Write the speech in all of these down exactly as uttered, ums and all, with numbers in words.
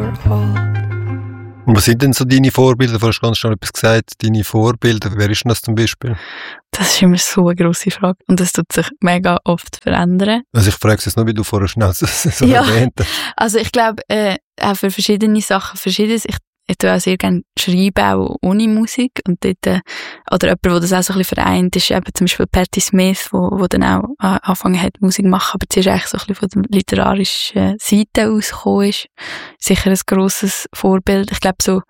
old. Und was sind denn so deine Vorbilder? Du hast ganz schnell etwas gesagt, deine Vorbilder. Wer ist denn das zum Beispiel? Das ist immer so eine grosse Frage. Und das tut sich mega oft verändern. Also ich frage es jetzt nur, wie du vorher schnell so, so ja, erwähnt hast. Also ich glaube, äh, auch für verschiedene Sachen verschiedenes. Ich, ich tue auch sehr gerne schreiben, auch ohne Musik. Und dort, äh, oder jemand, der das auch so ein bisschen vereint, ist eben zum Beispiel Patti Smith, wo, wo dann auch äh, angefangen hat, Musik zu machen, aber zuerst eigentlich so ein bisschen von der literarischen Seite ausgekommen ist. Sicher ein grosses Vorbild. Ich glaube, so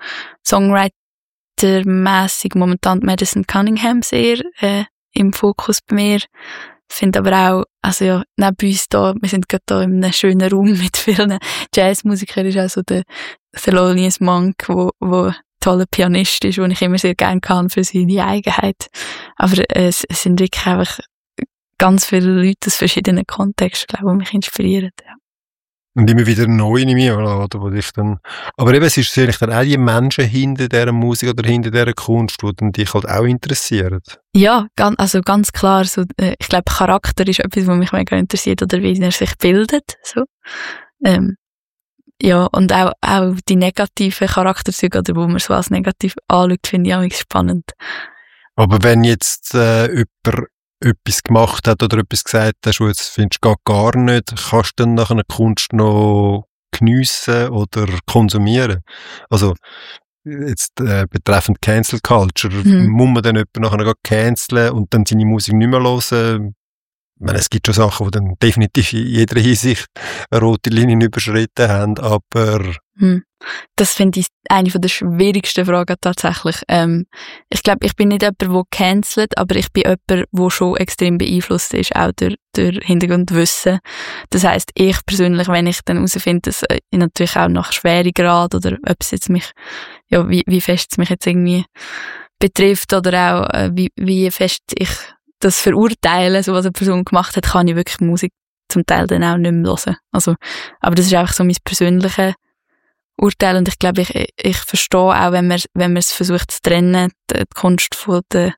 Songwriter-mässig momentan Madison Cunningham sehr äh, im Fokus bei mir. Finde aber auch, also ja, neben uns da, wir sind gerade da in einem schönen Raum mit vielen Jazzmusikern, ist auch so der Thelonious Monk, wo, wo ein toller Pianist ist, den ich immer sehr gerne kann für seine Eigenheit. Aber äh, es, es sind wirklich einfach ganz viele Leute aus verschiedenen Kontexten, glaube ich, die mich inspirieren. Ja. Und immer wieder neu in mir, oder, wo dich dann, aber eben, es ist sicherlich dann auch die Menschen hinter dieser Musik oder hinter dieser Kunst, die dann dich halt auch interessieren. Ja, ganz, also ganz klar, so, äh, ich glaube, Charakter ist etwas, was mich mega interessiert, oder wie er sich bildet, so. Ähm, ja, und auch, auch die negativen Charakterzüge, oder wo man so als negativ anschaut, finde ich auch spannend. Aber wenn jetzt äh, jemand etwas gemacht hat oder etwas gesagt hast, wo jetzt findest du gar nicht, kannst du dann nach einer Kunst noch geniessen oder konsumieren? Also, jetzt äh, betreffend Cancel Culture, hm. muss man dann jemanden nachher canceln und dann seine Musik nicht mehr hören? Ich meine, es gibt schon Sachen, die dann definitiv in jeder Hinsicht eine rote Linie überschritten haben, aber... Hm. Das finde ich eine der schwierigsten Fragen tatsächlich. Ähm, ich glaube, ich bin nicht jemand, der cancelt, aber ich bin jemand, der schon extrem beeinflusst ist, auch durch, durch Hintergrundwissen. Das heisst, ich persönlich, wenn ich dann herausfinde, dass ich natürlich auch nach Schweregrad oder ob es jetzt mich, ja, wie, wie fest es mich jetzt irgendwie betrifft oder auch äh, wie, wie fest ich das verurteile, so was eine Person gemacht hat, kann ich wirklich Musik zum Teil dann auch nicht mehr hören. Also, aber das ist einfach so mein persönliches Urteil und ich glaube, ich, ich verstehe auch, wenn man, wenn man es versucht zu trennen, die, die Kunst von der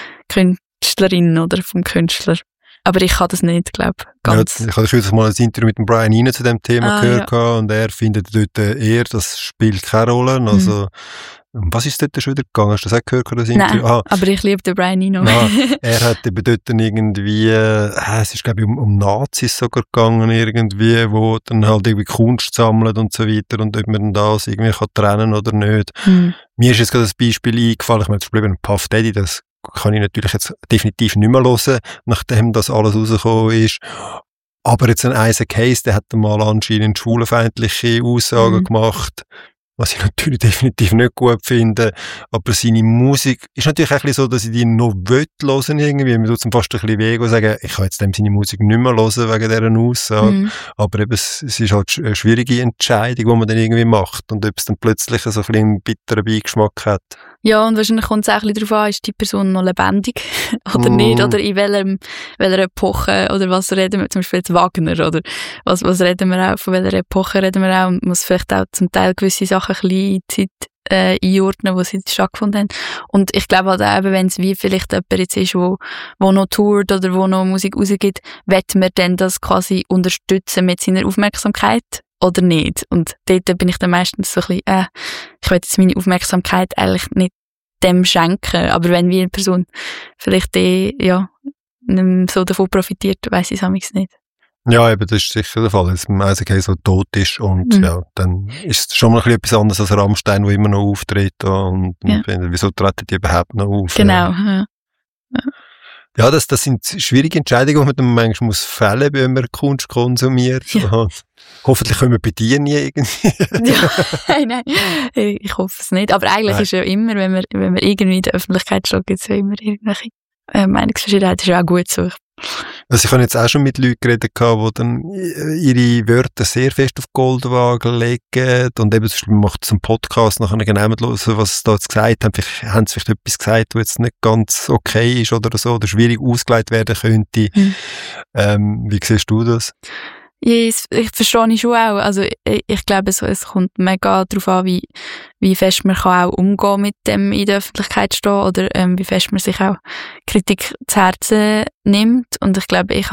Künstlerin oder vom Künstler. Aber ich kann das nicht, glaube ich, ganz. Ja, ich habe kürzlich mal ein Interview mit dem Brian Eno zu dem Thema ah, gehört ja. und er findet dort eher, das spielt keine Rolle. Also, mhm. Was ist dort schon wieder gegangen? Hast du das auch gehört, das Interview? Nein, ah. aber ich liebe den Brian Eno. Ah, er hat eben dort dann irgendwie, äh, es ist glaube ich um, um Nazis sogar gegangen irgendwie, wo dann halt irgendwie Kunst sammeln und so weiter und ob man das irgendwie kann trennen oder nicht. Mhm. Mir ist jetzt gerade das Beispiel eingefallen, ich meine zum Beispiel Puff Daddy, das kann ich natürlich jetzt definitiv nicht mehr hören, nachdem das alles rausgekommen ist. Aber jetzt ein Isaac Hayes, der hat mal anscheinend schwulenfeindliche Aussagen mhm. gemacht, was ich natürlich definitiv nicht gut finde. Aber seine Musik ist natürlich auch ein bisschen so, dass ich die noch hören will, irgendwie. Mir tut es fast ein bisschen weh und sagen, ich kann jetzt dem seine Musik nicht mehr hören wegen dieser Aussage. Mhm. Aber eben, es, es ist halt eine schwierige Entscheidung, die man dann irgendwie macht. Und ob es dann plötzlich so ein bisschen einen bitteren Beigeschmack hat. Ja, und wahrscheinlich kommt es auch ein bisschen darauf an, ist die Person noch lebendig oder mm. nicht, oder in welchem, welcher Epoche, oder was reden wir, zum Beispiel jetzt Wagner, oder was, was reden wir auch, von welcher Epoche reden wir auch, und muss vielleicht auch zum Teil gewisse Sachen ein bisschen in die Zeit äh, einordnen, wo sie stattgefunden haben. Und ich glaube halt auch, wenn es wie vielleicht jemand jetzt ist, wo, wo noch tourt oder wo noch Musik rausgibt, wird man dann das quasi unterstützen mit seiner Aufmerksamkeit oder nicht. Und dort bin ich dann meistens so ein bisschen, äh, ich will jetzt meine Aufmerksamkeit eigentlich nicht dem schenken. Aber wenn wie eine Person vielleicht die, ja, nicht so davon profitiert, weiss ich es nicht. Ja, eben, das ist sicher der Fall. Wenn man Isaac Hayes so tot ist und mhm. ja, dann ist es schon mal ein bisschen etwas anderes als Rammstein, der immer noch auftritt und ja. finde, wieso treten die überhaupt noch auf? Genau, ja. ja. Ja, das, das sind schwierige Entscheidungen, die man dann manchmal muss fällen, wenn man Kunst konsumiert. Ja. Hoffentlich können wir bei dir nie irgendwie. ja, nein, nein, ich hoffe es nicht. Aber eigentlich nein. ist ja immer, wenn man, wenn man irgendwie in der Öffentlichkeit steht, gibt es ja immer irgendwelche äh, Meinungsverschiedenheit. Das ist ja auch gut so. Also ich habe jetzt auch schon mit Leuten geredet, die dann ihre Wörter sehr fest auf Goldwagen legen und eben man macht so einen Podcast nachher genau mit hören, was sie da jetzt gesagt haben. Vielleicht haben sie vielleicht etwas gesagt, was jetzt nicht ganz okay ist oder so, oder schwierig ausgelegt werden könnte. Hm. Ähm, wie siehst du das? Ich, ich verstehe ich schon auch. Also ich, ich glaube, es, es kommt mega darauf an, wie, wie fest man kann auch umgehen mit dem in der Öffentlichkeit stehen oder ähm, wie fest man sich auch Kritik zu Herzen nimmt. Und ich glaube, ich habe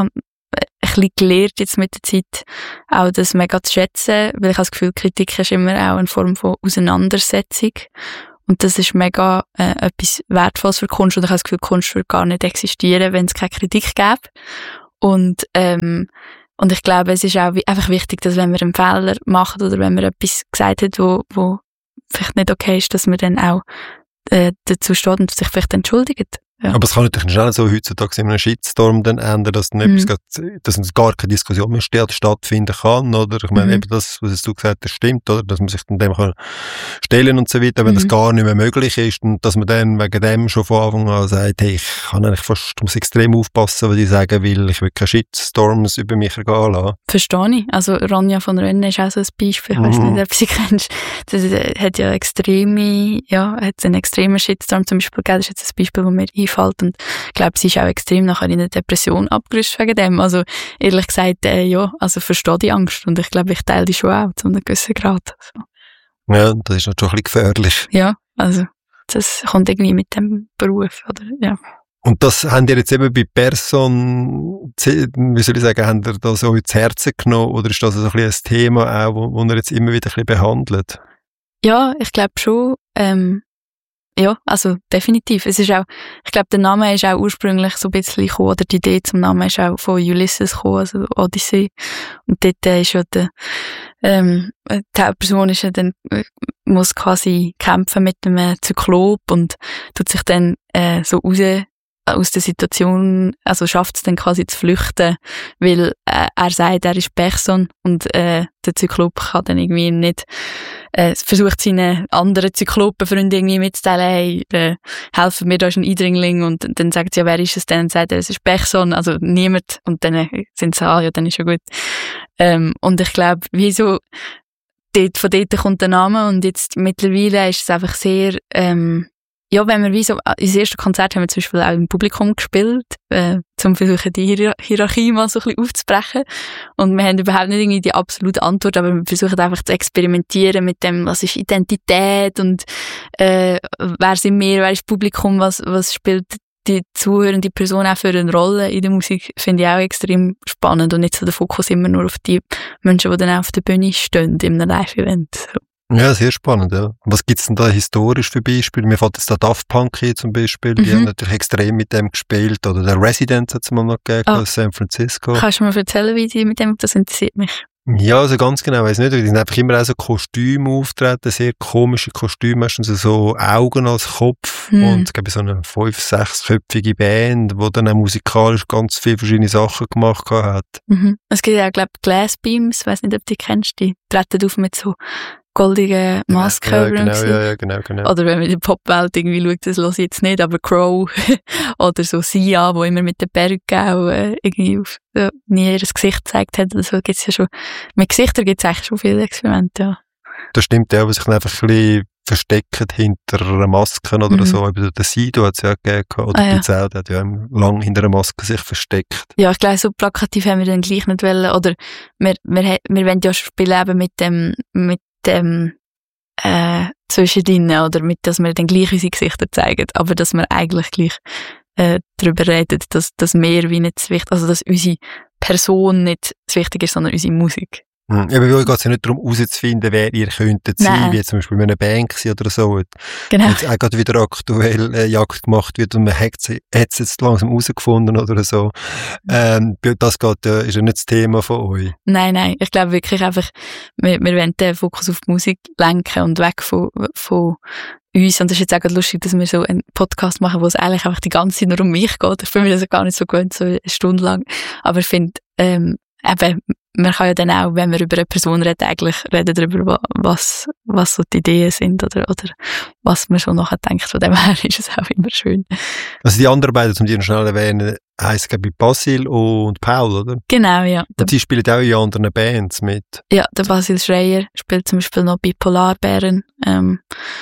ein bisschen gelernt jetzt mit der Zeit, auch das mega zu schätzen, weil ich habe das Gefühl, Kritik ist immer auch eine Form von Auseinandersetzung. Und das ist mega äh, etwas Wertvolles für Kunst. Und ich habe das Gefühl, Kunst würde gar nicht existieren, wenn es keine Kritik gäbe. Und, ähm, und ich glaube, es ist auch einfach wichtig, dass wenn wir einen Fehler machen oder wenn man etwas gesagt hat, wo, wo vielleicht nicht okay ist, dass man dann auch äh, dazu steht und sich vielleicht entschuldigt. Ja. Aber es kann natürlich schnell so heutzutage in einem Shitstorm dann ändern, dass dann mhm. etwas, dass gar keine Diskussion mehr steht, stattfinden kann, oder? Ich meine, mhm. eben das, was du gesagt hast, stimmt, oder? Dass man sich dann dem kann stellen und so weiter, wenn mhm. das gar nicht mehr möglich ist und dass man dann wegen dem schon von Anfang an sagt, hey, ich kann eigentlich fast, muss extrem aufpassen, was ich sagen will, ich will keine Shitstorms über mich ergehen lassen. Verstehe ich. Also Ronja von Rönne ist auch so ein Beispiel, ich weiss mhm. nicht, ob sie kennst. Das hat ja extreme, ja, hat einen extremen Shitstorm zum Beispiel gegeben, das ist jetzt ein Beispiel, wo mir einfällt. Und ich glaube, sie ist auch extrem nachher in eine Depression abgerutscht wegen dem. Also ehrlich gesagt, äh, ja, also verstehe die Angst. Und ich glaube, ich teile die schon auch zu einem gewissen Grad. Also. Ja, das ist natürlich ein bisschen gefährlich. Ja, also das kommt irgendwie mit dem Beruf, oder? Ja. Und das habt ihr jetzt eben bei Person, wie soll ich sagen, habt ihr das euch zu Herzen genommen oder ist das so ein bisschen ein Thema auch, wo, wo ihr jetzt immer wieder ein bisschen behandelt? Ja, ich glaube schon, ähm, ja, also definitiv. Es ist auch, ich glaube, der Name ist auch ursprünglich so ein bisschen gekommen, oder die Idee zum Namen ist auch von Ulysses gekommen, also Odyssey. Und dort äh, ist ja der, ähm, die Hauptperson ist ja dann, muss quasi kämpfen mit einem Zyklop und tut sich dann äh, so raus aus der Situation, also schafft es dann quasi zu flüchten, weil äh, er sagt, er ist Person und äh, der Zyklop kann dann irgendwie nicht, äh, versucht seinen anderen Zyklopenfreunden irgendwie mitzuteilen, hey, äh, helfen mir, da ist ein Eindringling, und dann sagt sie, ja, wer ist es denn? Und sagt er, es ist Person, also niemand, und dann äh, sind sie, ah, ja, dann ist ja gut. Ähm, und ich glaube, wieso dort, von dort kommt der Name, und jetzt mittlerweile ist es einfach sehr, ähm, ja, wenn wir wie so, unser erstes Konzert haben wir zum Beispiel auch im Publikum gespielt, äh, zum versuchen, die Hier- Hierarchie mal so ein bisschen aufzubrechen. Und wir haben überhaupt nicht irgendwie die absolute Antwort, aber wir versuchen einfach zu experimentieren mit dem, was ist Identität und, äh, wer sind wir, wer ist Publikum, was, was spielt die zuhörende Person auch für eine Rolle in der Musik, finde ich auch extrem spannend und nicht so der Fokus immer nur auf die Menschen, die dann auch auf der Bühne stehen, in einem Live-Event. So. Ja, sehr spannend, ja. Was gibt's denn da historisch für Beispiele? Mir fällt jetzt da Daft Punk hier zum Beispiel, die mhm. haben natürlich extrem mit dem gespielt, oder der Resident hat es mal noch gegeben, oh. aus San Francisco. Kannst du mir erzählen, wie die mit dem, das interessiert mich. Ja, also ganz genau, weiss nicht, die sind einfach immer auch so Kostüme auftreten, sehr komische Kostüme, meistens so Augen als Kopf mhm. und es gibt so eine fünf-, sechsköpfige Band, die dann auch musikalisch ganz viele verschiedene Sachen gemacht hat. Mhm. Es gibt ja auch, glaube ich, Glassbeams, ich weiss nicht, ob du die kennst, die treten auf mit so goldige Maske. Ja, genau, ja, ja, genau, genau. Oder wenn man in die Popwelt irgendwie schaut, das höre ich jetzt nicht, aber Crow oder so Sia, wo immer mit der Perücke auch äh, irgendwie auf, äh, nie ihr Gesicht gezeigt hat oder so, gibt's ja schon, mit Gesichtern gibt's eigentlich schon viele Experimente, ja. Das stimmt ja, aber sich einfach ein bisschen verstecken hinter einer Maske oder mhm. so. Eben der Sido hat es ja gegeben, oder ah, ja. die Zelt hat ja lang hinter einer Maske sich versteckt. Ja, ich glaube, so plakativ haben wir dann gleich nicht wollen, oder wir, wir, wir wollen ja spielen eben mit dem, mit dem, äh, zwischendrin, oder mit, dass wir dann gleich unsere Gesichter zeigen, aber dass wir eigentlich gleich, äh, darüber reden, dass, dass wir wie nicht das Wichtige, also dass unsere Person nicht das Wichtige ist, sondern unsere Musik. Mhm. Ja, aber geht es ja nicht darum, herauszufinden, wer ihr könntet sein, Nein. wie zum Beispiel mit einer Band oder so. Genau. Jetzt auch gerade wieder aktuell äh, Jagd gemacht wird und man hat es jetzt langsam herausgefunden oder so. Ähm, das geht, äh, ist ja nicht das Thema von euch. Nein, nein. Ich glaube wirklich einfach, wir, wir wollen den Fokus auf die Musik lenken und weg von, von uns. Und das ist jetzt auch lustig, dass wir so einen Podcast machen, wo es eigentlich einfach die ganze Zeit nur um mich geht. Ich finde mir das gar nicht so gewöhnt, so eine Stunde lang. Aber ich finde, ähm, eben, man kann ja dann auch, wenn wir über eine Person reden, eigentlich reden darüber, was, was so die Ideen sind oder, oder was man schon nachher denkt. Von dem her ist es auch immer schön. Also die anderen beiden, um die noch schnell erwähnen, heisst glaube ich Basil und Paul, oder? Genau, ja. Und sie spielen auch in anderen Bands mit. Ja, der Basil Schreier spielt zum Beispiel noch bei Polarbären. Ähm,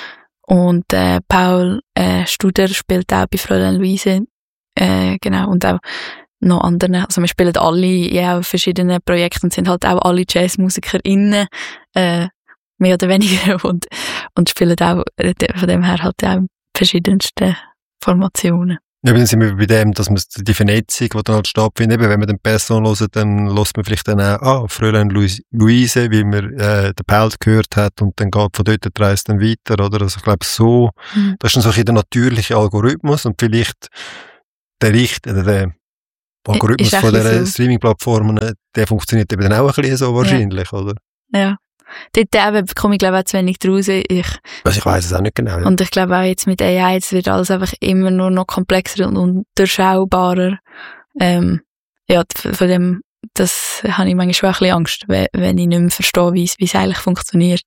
und äh, Paul äh, Studer spielt auch bei Fräulein Luise. Äh, genau, und auch noch anderen, also wir spielen alle in verschiedenen Projekten und sind halt auch alle JazzmusikerInnen, äh, mehr oder weniger, und, und spielen auch von dem her halt auch verschiedenste Formationen. Ja, dann sind wir bei dem, dass man die Vernetzung, die dann halt stattfindet, eben, wenn man den Person hört, dann lässt man vielleicht dann auch, ah, Fräulein Luise, wie man äh, den Pelt gehört hat und dann geht von dort die Reise dann weiter, oder? Also ich glaube, so, mhm. das ist dann so ein der natürliche Algorithmus und vielleicht der richtige, der Algorithmus von diesen so. Streaming-Plattformen, der funktioniert eben dann auch ein bisschen so wahrscheinlich, ja. Oder? Ja. Dort eben komme ich glaube auch zu wenig draus. Ich, also ich weiss es auch nicht genau. Ja. Und ich glaube auch jetzt mit A I, jetzt wird alles einfach immer nur noch komplexer und durchschaubarer. Ähm, ja, von dem, das habe ich manchmal schon ein bisschen Angst, wenn, wenn ich nicht mehr verstehe, wie es eigentlich funktioniert.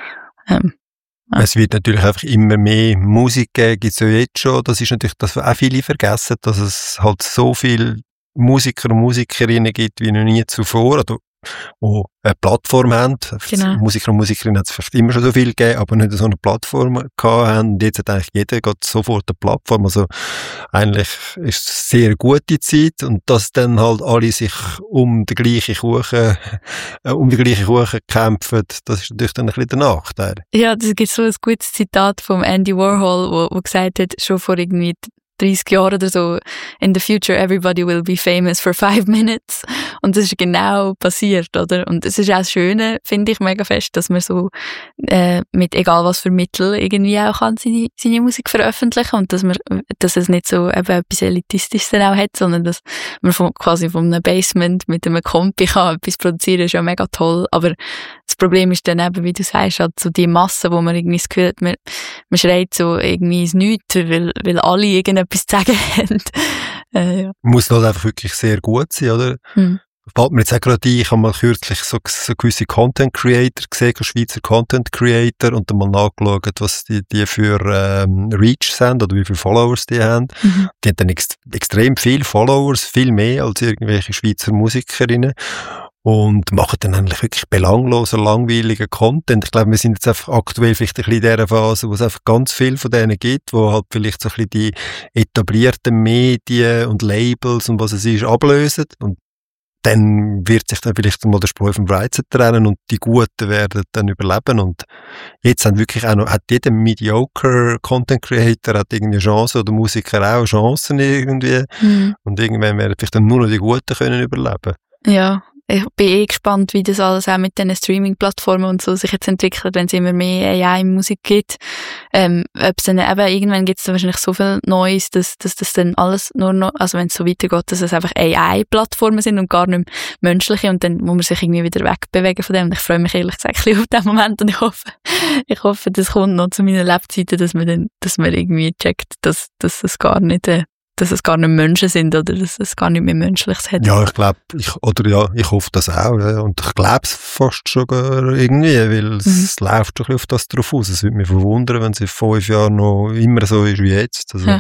Ähm, ja. Es wird natürlich einfach immer mehr Musik geben, gibt es ja jetzt schon. Das ist natürlich, dass auch viele vergessen, dass es halt so viele Musiker und Musikerinnen gibt wie noch nie zuvor. Oder die eine Plattform haben. Genau. Musiker und Musikerinnen hat es vielleicht immer schon so viel gegeben, aber nicht so eine Plattform gehabt haben. Und jetzt hat eigentlich jeder geht sofort eine Plattform. Also eigentlich ist es eine sehr gute Zeit und dass dann halt alle sich um die gleiche Kuchen, äh, um die gleiche Kuchen kämpfen, das ist natürlich dann ein bisschen der Nachteil. Ja, das gibt so ein gutes Zitat von Andy Warhol, wo, wo gesagt hat, schon vor irgendwie dreißig Jahre oder so, in the future everybody will be famous for five minutes. Und das ist genau passiert, oder? Und es ist auch das Schöne, finde ich mega fest, dass man so äh, mit egal was für Mittel irgendwie auch kann seine, seine Musik veröffentlichen und dass man, dass es nicht so eben etwas Elitistisches dann auch hat, sondern dass man von, quasi von einem Basement mit einem Kompi kann etwas produzieren, ist ja mega toll. Aber das Problem ist dann eben, wie du sagst, halt so die Masse, wo man irgendwie das Gefühl hat, man, man schreit so irgendwie ins Nichts, weil, weil alle irgendetwas zu sagen haben. äh, ja. Muss halt einfach wirklich sehr gut sein, oder? Hm. Fällt mir jetzt auch gerade ein, ich habe mal kürzlich so, so gewisse Content Creator gesehen, Schweizer Content Creator, und dann mal nachgeschaut, was die, die für ähm, Reach sind oder wie viele Followers die haben. Mhm. Die haben dann ex extrem viele Followers, viel mehr als irgendwelche Schweizer Musikerinnen. Und machen dann eigentlich wirklich belangloser, langweiligen Content. Ich glaube, wir sind jetzt einfach aktuell vielleicht ein bisschen in dieser Phase, wo es einfach ganz viel von denen gibt, wo halt vielleicht so ein bisschen die etablierten Medien und Labels und was es ist, ablösen. Und dann wird sich dann vielleicht mal der Spreu vom Weizen trennen und die Guten werden dann überleben. Und jetzt haben wirklich auch noch, hat jeder mediocre Content Creator hat irgendwie Chancen oder Musiker auch Chancen irgendwie. Mhm. Und irgendwann werden vielleicht dann nur noch die Guten können überleben. Ja. Ich bin eh gespannt, wie das alles auch mit diesen Streaming-Plattformen und so sich jetzt entwickelt, wenn es immer mehr A I-Musik gibt. Ähm, ob es dann eben, irgendwann gibt es dann wahrscheinlich so viel Neues, dass, dass das dann alles nur noch, also wenn es so weitergeht, dass es einfach A I-Plattformen sind und gar nicht menschliche und dann muss man sich irgendwie wieder wegbewegen von dem. Und ich freue mich ehrlich gesagt ein bisschen auf den Moment und ich hoffe, ich hoffe, das kommt noch zu meinen Lebzeiten, dass man dann, dass man irgendwie checkt, dass, dass es gar nicht, äh, dass es gar nicht Menschen sind oder dass es gar nicht mehr Menschliches hat. Ja, ich glaube, ich, oder ja, ich hoffe das auch. Ja. Und ich glaube es fast sogar irgendwie, weil mhm. es läuft schon auf das drauf aus. Es würde mich verwundern, wenn es in fünf Jahren noch immer so ist wie jetzt. Also, ja.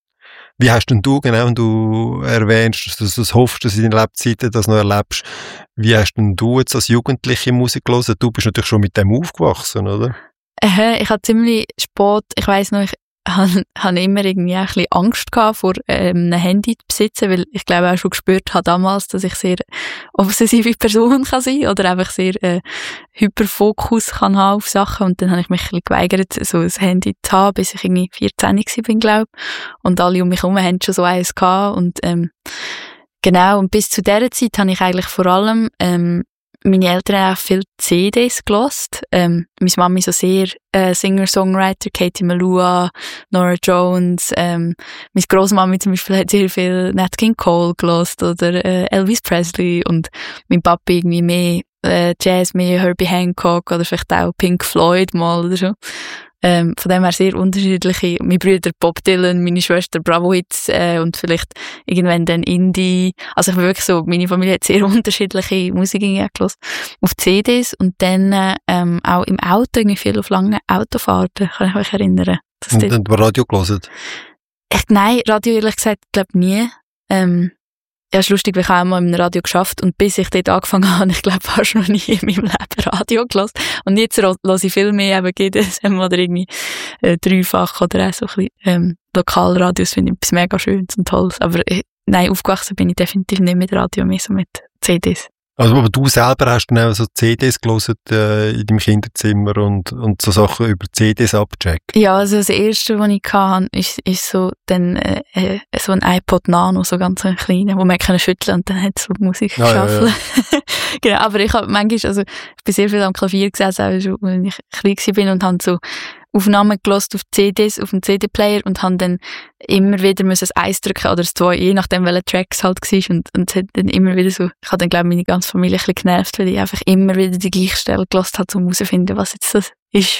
Wie hast denn du, genau, wenn du erwähnst, dass du das hoffst, dass du in deinen Lebzeiten das noch erlebst, wie hast denn du jetzt als Jugendliche Musik gehört? Du bist natürlich schon mit dem aufgewachsen, oder? Äh, ich habe ziemlich spät, ich weiss noch, ich habe hab immer irgendwie ein bisschen Angst gehabt, vor ähm, einem Handy zu besitzen, weil ich glaube auch schon gespürt habe damals, dass ich sehr obsessive Person kann sein oder einfach sehr äh, Hyperfokus kann haben auf Sachen und dann habe ich mich ein bisschen geweigert, so ein Handy zu haben, bis ich irgendwie vierzehn war, bin, glaube ich. Und alle um mich herum haben schon so eins gehabt und ähm, genau, und bis zu dieser Zeit habe ich eigentlich vor allem ähm, meine Eltern haben auch viel C Ds gehört. Ähm, meine Mami so sehr äh, Singer-Songwriter, Katie Melua, Nora Jones. Ähm, meine Grossmami zum Beispiel hat sehr viel Nat King Cole gehört oder äh, Elvis Presley und mein Papa irgendwie mehr äh, Jazz, mehr Herbie Hancock oder vielleicht auch Pink Floyd mal oder so. Ähm, von dem her sehr unterschiedliche, meine Brüder Bob Dylan, meine Schwester Bravo Hits äh, und vielleicht irgendwann dann Indie. Also ich bin wirklich so, meine Familie hat sehr unterschiedliche Musik gehört auf C Ds und dann ähm, auch im Auto, irgendwie viel auf langen Autofahrten, kann ich mich erinnern. Und dann Radio gehört? Echt, nein, Radio ehrlich gesagt, glaube nie. Ähm, Ja, ist lustig, weil ich auch mal im Radio geschafft und bis ich dort angefangen habe, ich glaube fast noch nie in meinem Leben Radio gehört. Und jetzt höre ich viel mehr eben G D S M oder irgendwie äh, dreifach oder auch so ein bisschen ähm, Lokalradios, finde ich etwas mega Schönes und Tolles. Aber äh, nein, aufgewachsen bin ich definitiv nicht mit Radio, mehr so mit C Ds. Also, aber du selber hast dann auch so C Ds gelesen äh, in deinem Kinderzimmer und, und so Sachen über C Ds abgecheckt? Ja, also das Erste, was ich hatte, ist, ist so, dann, äh, so ein iPod Nano, so ganz ein kleiner, wo man kann schütteln und dann hat es so Musik ja, geschaffen. Ja, ja. Genau, aber ich habe manchmal, also ich bin sehr viel am Klavier gesessen, auch schon, als ich klein war und habe so Aufnahmen gehört auf C Ds, auf dem C D-Player und habe dann immer wieder müssen das Eins drücken oder das Zwei, je nachdem, welcher Track es halt war. Und, und es hat dann immer wieder so, ich habe dann, glaube ich, meine ganze Familie ein bisschen genervt, weil ich einfach immer wieder die gleiche Stelle gehört habe, um herauszufinden, was jetzt das ist.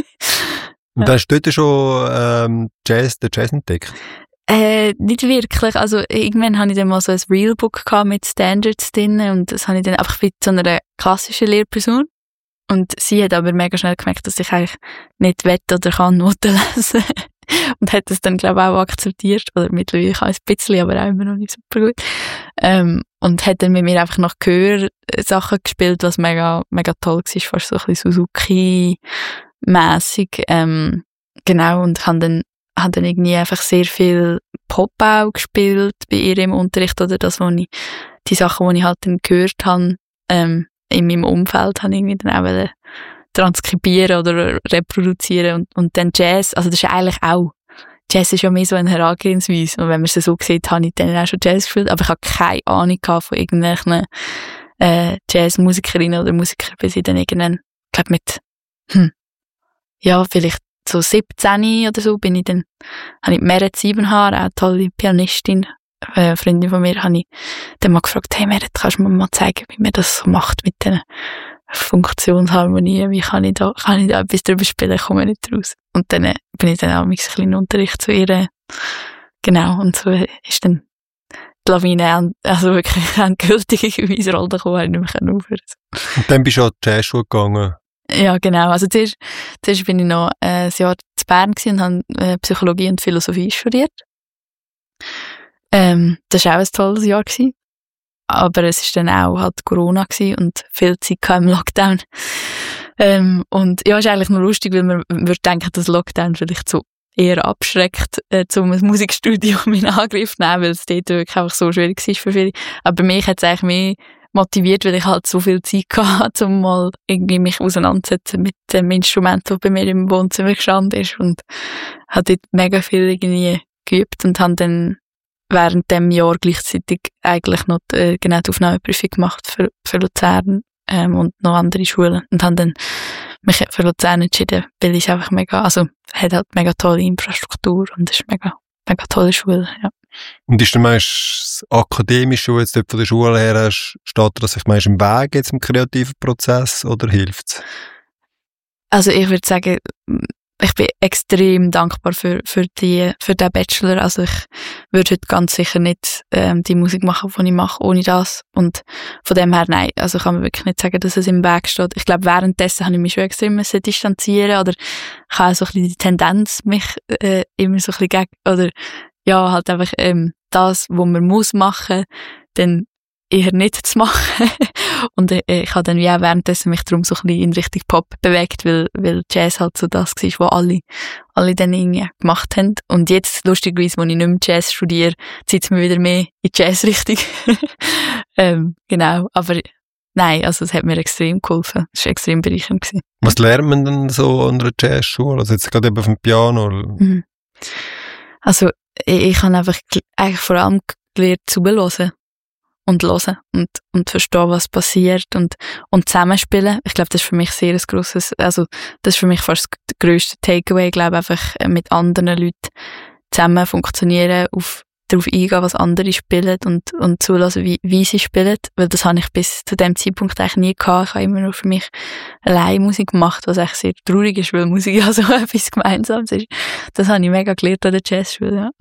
Und ja. hast du dort schon ähm, Jazz, den Jazz entdeckt? Äh, nicht wirklich. Also irgendwann hatte ich dann mal so ein Realbook gehabt mit Standards drin und das habe ich dann einfach mit so einer klassischen Lehrperson. Und sie hat aber mega schnell gemerkt, dass ich eigentlich nicht will oder kann Noten lesen. Und hat das dann, glaube ich, auch akzeptiert. Oder mittlerweile kann ich ein bisschen, aber auch immer noch nicht super gut. Ähm, und hat dann mit mir einfach nach Gehör Sachen gespielt, was mega, mega toll war. Fast so ein bisschen Suzuki-mässig. Ähm, genau. Und habe dann, hab dann irgendwie einfach sehr viel Pop auch gespielt bei ihr im Unterricht. Oder das, wo ich, die Sachen, die ich halt dann gehört habe, ähm, in meinem Umfeld habe ich irgendwie dann auch transkribieren oder reproduzieren und, und dann Jazz, also das ist eigentlich auch, Jazz ist ja mehr so eine Herangehensweise und wenn man es so sieht, habe ich dann auch schon Jazz gespielt, aber ich habe keine Ahnung von irgendwelchen äh, Jazzmusikerinnen oder Musikern, bis ich dann irgendwann, ich glaube mit, hm, ja, vielleicht so siebzehn oder so, bin ich dann, habe ich Meret Siebenhaar, auch eine tolle Pianistin, eine Freundin von mir, habe ich dann mal gefragt, hey Meret, kannst du mir mal zeigen, wie man das so macht mit den Funktionsharmonien, wie kann ich da, kann ich da etwas drüber spielen, komme nicht raus. Und dann äh, bin ich dann auch mit einem kleinen Unterricht zu ihr, genau, und so ist dann die Lawine, also wirklich endgültigerweise Rolle gekommen, habe ich nicht mehr aufhören. Und dann bist du an die Jazzschule gegangen? Ja, genau, also zuerst, zuerst bin ich noch äh, ein Jahr zu Bern gewesen und habe äh, Psychologie und Philosophie studiert. Ähm, das war auch ein tolles Jahr gewesen. Aber es war dann auch halt Corona gewesen und viel Zeit im Lockdown. Ähm, und ja, ist eigentlich nur lustig, weil man würde denken, dass Lockdown vielleicht so eher abschreckt, äh, um ein Musikstudium in Angriff zu nehmen, weil es dort wirklich einfach so schwierig war für viele. Aber mich hat es eigentlich mehr motiviert, weil ich halt so viel Zeit hatte, um mal irgendwie mich auseinanderzusetzen mit dem Instrument, das bei mir im Wohnzimmer gestanden ist. Und habe dort mega viel irgendwie geübt und habe dann während dem Jahr gleichzeitig eigentlich noch die, genau die Aufnahmeprüfung gemacht für, für Luzern ähm, und noch andere Schulen und habe dann mich für Luzern entschieden, weil es einfach mega, also hat halt mega tolle Infrastruktur und ist mega, mega tolle Schule, ja. Und ist der meist akademisch, wo jetzt dort von der Schule her hast, steht das sich meist im Weg jetzt im kreativen Prozess oder hilft's? Also ich würde sagen, ich bin extrem dankbar für, für die, für den Bachelor. Also ich würde heute ganz sicher nicht, ähm, die Musik machen, die ich mache, ohne das. Und von dem her, nein. Also ich kann mir wirklich nicht sagen, dass es im Weg steht. Ich glaube, währenddessen habe ich mich schon extrem müssen distanzieren oder ich habe so ein bisschen die Tendenz, mich, äh, immer so ein bisschen gegen, oder, ja, halt einfach, ähm, das, was man muss machen, dann eher nicht zu machen. Und ich, ich habe dann wie auch währenddessen mich darum so ein bisschen in Richtung Pop bewegt, weil, weil Jazz halt so das war, was alle, alle dann irgendwie gemacht haben. Und jetzt, lustigerweise, wo ich nicht mehr Jazz studiere, zieht es mir wieder mehr in die Jazz-Richtung. ähm, genau, aber nein, also es hat mir extrem geholfen. Es war extrem bereichernd gewesen. Was lernt man denn so an einer Jazzschule? Also jetzt gerade eben auf dem Piano? Mhm. Also ich, ich habe einfach eigentlich vor allem gelernt, zuhören. Und hören und, und verstehen, was passiert und, und zusammenspielen. Ich glaube, das ist für mich sehr ein grosses, also, das ist für mich fast der grösste Takeaway. Ich glaube, einfach mit anderen Leuten zusammen funktionieren, auf, darauf eingehen, was andere spielen und, und zulassen, wie, wie sie spielen. Weil das habe ich bis zu dem Zeitpunkt eigentlich nie gehabt. Ich habe immer nur für mich allein Musik gemacht, was eigentlich sehr traurig ist, weil Musik ja so etwas Gemeinsames ist. Das habe ich mega gelernt an der Jazzschule, ja.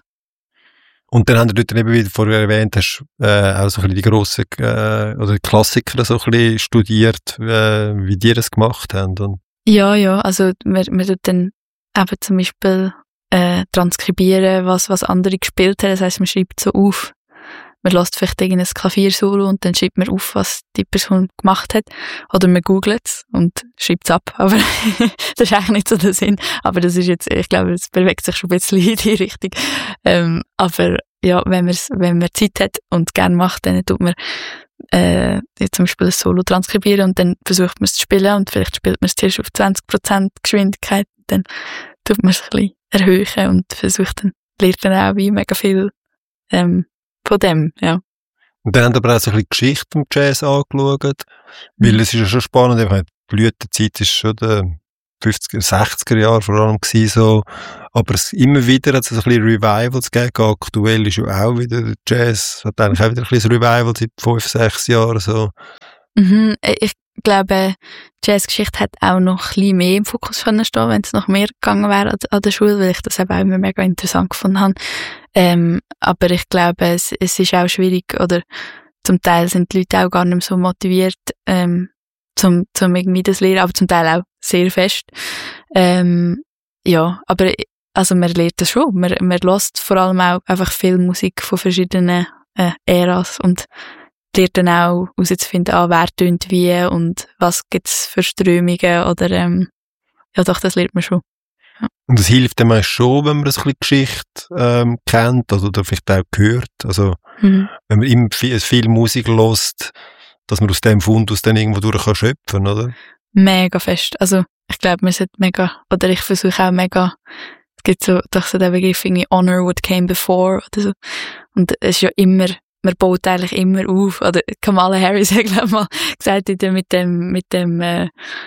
Und dann haben wir dort eben, wie du vorher erwähnt hast, äh, auch so ein bisschen die grossen äh, oder die Klassiker so ein bisschen studiert, äh, wie die das gemacht haben. Und ja, ja, also wir, wir tut dann eben zum Beispiel äh, transkribieren, was, was andere gespielt haben. Das heisst, man schreibt so auf, man lässt vielleicht irgendein Klaviersolo und dann schreibt man auf, was die Person gemacht hat. Oder man googelt es und schreibt es ab. Aber das ist eigentlich nicht so der Sinn. Aber das ist jetzt, ich glaube, es bewegt sich schon ein bisschen in die Richtung. Ähm, aber ja, wenn man wenn man Zeit hat und gerne macht, dann tut man äh, zum Beispiel ein Solo transkribieren und dann versucht man es zu spielen und vielleicht spielt man es zuerst auf zwanzig Prozent Geschwindigkeit, dann tut man es ein bisschen erhöhen und versucht dann, lernt dann auch wie mega viel ähm, von dem, ja. Und dann haben wir aber auch so ein bisschen Geschichte vom Jazz angeschaut, weil mhm. es ist ja schon spannend, ich meine, die Blütezeit ist schon der fünfziger, sechziger Jahre vor allem gewesen, so. Aber es, immer wieder hat es so ein bisschen Revivals gegeben. Aktuell ist ja auch wieder der Jazz, hat eigentlich auch wieder ein bisschen Revival seit fünf, sechs Jahren, so. Mhm, ich glaube, Jazzgeschichte hat auch noch ein bisschen mehr im Fokus können stehen, wenn es noch mehr gegangen wäre an, an der Schule, weil ich das eben auch immer mega interessant gefunden habe. Ähm, aber ich glaube, es, es ist auch schwierig, oder zum Teil sind die Leute auch gar nicht mehr so motiviert, ähm, zum, zum irgendwie das lernen, aber zum Teil auch sehr fest. Ähm, ja, aber also man lernt das schon. Man, man hört vor allem auch einfach viel Musik von verschiedenen äh, Äras und lernt dann auch herauszufinden, ah, wer tönt wie und was gibt's für Strömungen oder ähm, ja doch, das lernt man schon. Ja. Und es hilft dem schon, wenn man ein bisschen Geschichte ähm, kennt oder, oder vielleicht auch hört. Also mhm. wenn man immer viel, viel Musik hört, dass man aus dem Fundus dann irgendwo durch kann schöpfen, oder? Mega fest. Also ich glaube, man sollte mega, oder ich versuche auch mega, es gibt so, doch so den Begriff irgendwie Honor what came before oder so. Und es ist ja immer, man baut eigentlich immer auf. Oder Kamala Harris hat, glaube ich, mal gesagt, mit dem, mit dem, äh,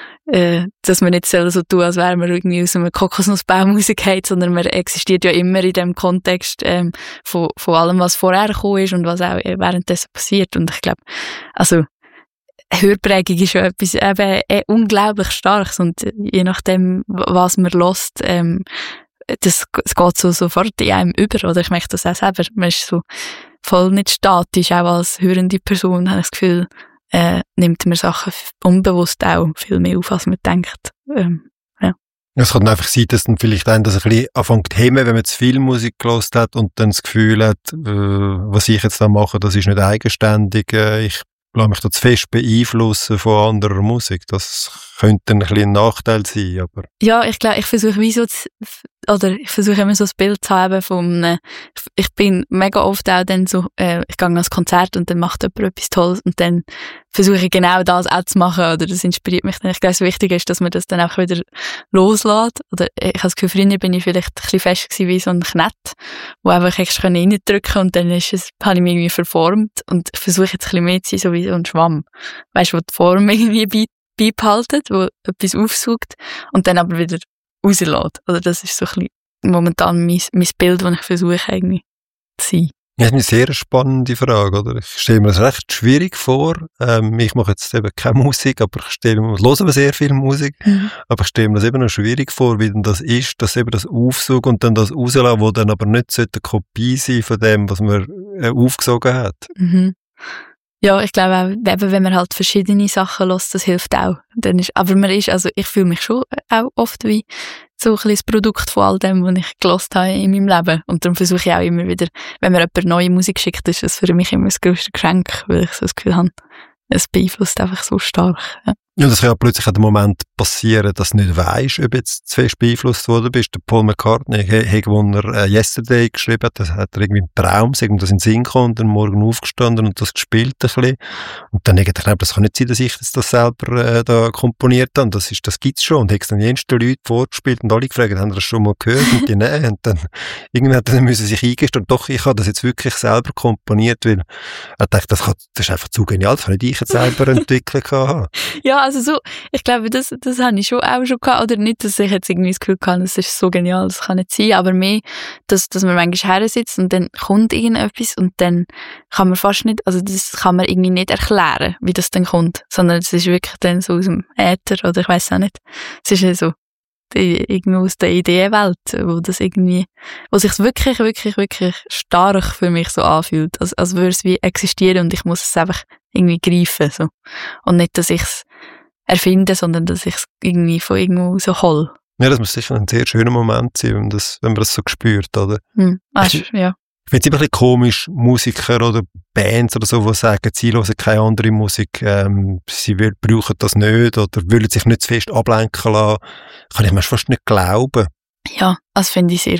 äh, dass man nicht so tun, als wäre man irgendwie aus einem Kokosnussbaum rausgefallen, sondern man existiert ja immer in dem Kontext ähm, von, von allem, was vorher gekommen ist und was auch währenddessen passiert. Und ich glaube, also Hörprägung ist ja etwas eben äh, unglaublich Starkes und je nachdem, was man hört, ähm, das, das geht so sofort in einem über, oder ich merke das auch selber, man ist so voll nicht statisch, auch als hörende Person habe ich das Gefühl, äh, nimmt man Sachen unbewusst auch viel mehr auf, als man denkt. Ähm, ja. Es kann einfach sein, dass dann vielleicht einen das ein bisschen anfängt zu hemmen, wenn man zu viel Musik gehört hat und dann das Gefühl hat, äh, was ich jetzt da mache, das ist nicht eigenständig, äh, ich lasse mich da zu fest beeinflussen von anderer Musik. Das könnte ein bisschen ein Nachteil sein, aber... Ja, ich glaube, ich versuche wie so zu, oder ich versuche immer so das Bild zu haben von einem, ich bin mega oft auch dann so, äh, ich gehe an ein Konzert und dann macht jemand etwas Tolles und dann versuche ich genau das auch zu machen, oder das inspiriert mich dann. Ich glaube, das Wichtige ist, dass man das dann auch wieder loslässt, oder ich habe das Gefühl, früher bin ich vielleicht ein bisschen fest gewesen wie so ein Knett, wo einfach extra reindrücken und dann ist es, habe ich mich irgendwie verformt und ich versuche jetzt ein bisschen mehr zu sein, so wie so ein Schwamm. Weißt du, wo die Form irgendwie bei beibehalten, wo etwas aufsaugt und dann aber wieder rauslässt. Oder das ist so ein bisschen momentan mein, mein Bild, das ich versuche eigentlich zu sein. Das ist eine sehr spannende Frage, oder? Ich stelle mir das recht schwierig vor. Ähm, ich mache jetzt eben keine Musik, aber ich stelle mir, ich höre aber sehr viel Musik, mhm. aber ich stelle mir das eben noch schwierig vor, wie denn das ist, dass eben das Aufsaugen und dann das rauslassen, wo dann aber nicht eine Kopie sein von dem, was man äh, aufgesogen hat. Mhm. Ja, ich glaube auch, eben, wenn man halt verschiedene Sachen hört, das hilft auch. Dann ist, aber man ist, also ich fühle mich schon auch oft wie so ein bisschen das Produkt von all dem, was ich gehört habe in meinem Leben. Und darum versuche ich auch immer wieder, wenn mir jemand neue Musik schickt, ist das für mich immer das grösste Geschenk, weil ich so das Gefühl habe, es beeinflusst einfach so stark. Ja. Ja, das kann ja plötzlich an dem Moment passieren, dass du nicht weisst, ob du jetzt zu fest beeinflusst worden bist. Der Paul McCartney, hat, als er äh, Yesterday geschrieben hat, das hat er irgendwie im Traum, das in den Sinn gekommen und dann morgen aufgestanden und das gespielt ein bisschen. Und dann denke ich, das kann nicht sein, dass ich das, das selber äh, da komponiert habe. Das, ist, das gibt's schon. Und ich habe dann jensten Leute vorgespielt und alle gefragt, haben das schon mal gehört? Und die nein. Und dann, irgendwann dann müssen sie sich eingestehen, doch, ich habe das jetzt wirklich selber komponiert, weil ich dachte, das, kann, das ist einfach zu genial, das kann nicht ich jetzt selber entwickelt haben. Ja, also so, ich glaube, das, das habe ich schon auch schon gehabt, oder nicht, dass ich jetzt irgendwie das Gefühl hatte, das ist so genial, das kann nicht sein, aber mehr, dass, dass man manchmal her sitzt und dann kommt irgendetwas und dann kann man fast nicht, also das kann man irgendwie nicht erklären, wie das dann kommt, sondern es ist wirklich dann so aus dem Äther, oder ich weiss auch nicht, es ist ja so, die, irgendwo aus der Ideenwelt, wo das irgendwie, wo sich wirklich, wirklich, wirklich stark für mich so anfühlt, als, als würde es wie existieren und ich muss es einfach irgendwie greifen, so. Und nicht, dass ich es erfinde, sondern dass ich es irgendwie von irgendwo so hol. Ja, das muss sicher ein sehr schöner Moment sein, wenn, das, wenn man das so spürt, oder? Hm. Ah, ich, ja. Ich finde es immer ein bisschen komisch, Musiker oder Bands oder so, die sagen, sie hören keine andere Musik, ähm, sie will, brauchen das nicht oder wollen sich nicht zu fest ablenken lassen. Kann ich mir fast nicht glauben. Ja, das finde ich sehr,